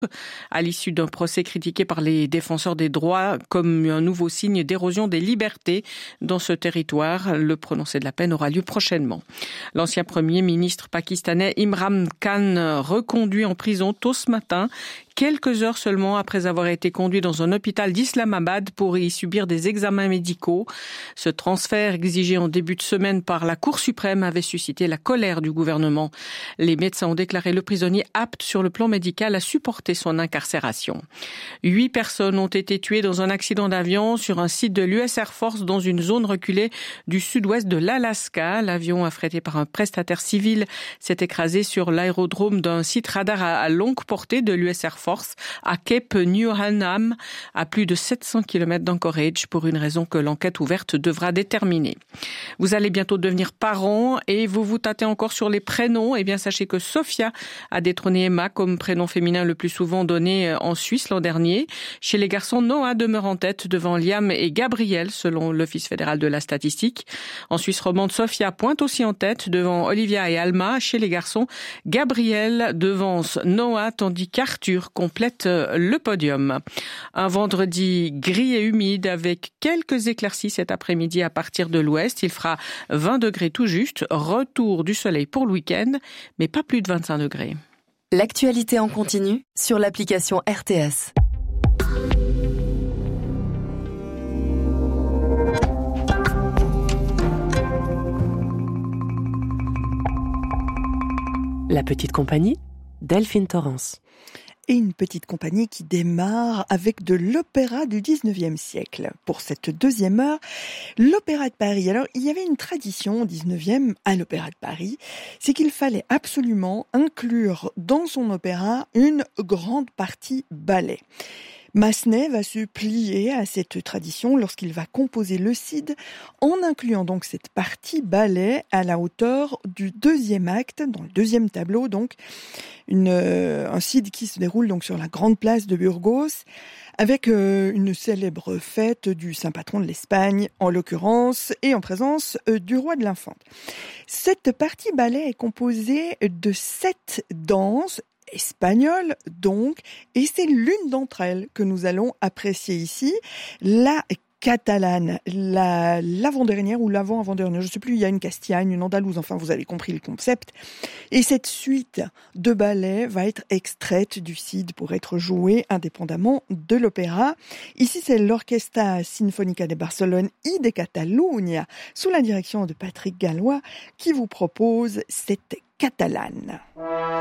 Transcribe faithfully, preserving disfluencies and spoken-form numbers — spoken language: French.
à l'issue d'un procès critiqué par les défenseurs des droits comme un nouveau signe d'érosion des libertés dans ce territoire. Le prononcé de la peine aura lieu prochainement. L'ancien premier ministre pakistanais Imran Khan reconduit en prison tôt ce matin, quelques heures seulement après avoir été conduit dans un hôpital d'Islamabad pour y subir des examens médicaux. Ce transfert exigé en début de semaine par la Cour suprême avait suscité la colère du gouvernement. Les médecins ont déclaré le prisonnier apte sur le plan médical à supporter son incarcération. Huit personnes ont été tuées dans un accident d'avion sur un site de l'U S Air Force dans une zone reculée du sud-ouest de l'Alaska. L'avion affrété par un prestataire civil s'est écrasé sur l'aérodrome d'un site radar à longue portée de l'U S Air Force à Cape Newhanam, à plus de sept cents kilomètres d'Anchorage, pour une raison que l'enquête ouverte devra déterminer. Vous allez bientôt devenir parent et vous vous tâtez encore sur les prénoms. Eh bien, sachez que Sophia a détrôné Emma comme prénom féminin le plus souvent donné en Suisse l'an dernier. Chez les garçons, Noah demeure en tête devant Liam et Gabriel, selon l'Office fédéral de la statistique. En Suisse romande, Sophia pointe aussi en tête devant Olivia et Alma. Chez les garçons, Gabriel devance Noah, tandis qu'Arthur complète le podium. Un vendredi gris et humide avec quelques éclaircies cet après-midi à partir de l'ouest. Il fera vingt degrés tout juste. Retour du soleil pour le week-end, mais pas plus de vingt-cinq degrés. L'actualité en continu sur l'application R T S. La petite compagnie, Delphine Torrance. Et une petite compagnie qui démarre avec de l'opéra du dix-neuvième siècle. Pour cette deuxième heure, l'Opéra de Paris. Alors, il y avait une tradition au dix-neuvième à l'Opéra de Paris, c'est qu'il fallait absolument inclure dans son opéra une grande partie ballet. Massenet va se plier à cette tradition lorsqu'il va composer le Cid en incluant donc cette partie ballet à la hauteur du deuxième acte, dans le deuxième tableau donc, une, euh, un Cid qui se déroule donc sur la grande place de Burgos avec euh, une célèbre fête du saint patron de l'Espagne en l'occurrence et en présence euh, du roi de l'Infante. Cette partie ballet est composée de sept danses espagnole donc, et c'est l'une d'entre elles que nous allons apprécier ici, la catalane, la, l'avant-dernière ou l'avant-avant-dernière, je ne sais plus, il y a une castillagne, une andalouse, enfin vous avez compris le concept. Et cette suite de ballets va être extraite du Cid pour être jouée indépendamment de l'opéra. Ici c'est l'Orquesta Sinfónica de Barcelone y de Catalunya, sous la direction de Patrick Gallois, qui vous propose cette catalane.